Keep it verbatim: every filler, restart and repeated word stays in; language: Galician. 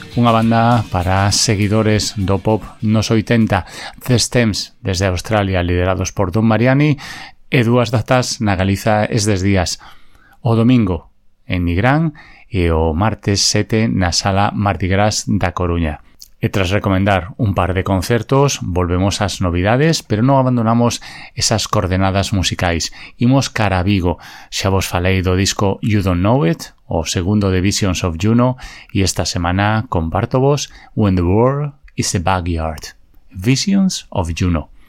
Unha banda para seguidores do pop nos oitenta, The Stems desde Australia, liderados por Don Mariani, e dúas datas na Galiza estes días, o domingo en Nigrán e o martes sete na Sala Mardi Gras da Coruña. E tras recomendar un par de concertos, volvemos ás novidades, pero non abandonamos esas coordenadas musicais. Imos cara a Vigo. Xa vos falei do disco You Don't Know It, o segundo de Visions of Juno, e esta semana comparto vos When the World is a Backyard, Visions of Juno.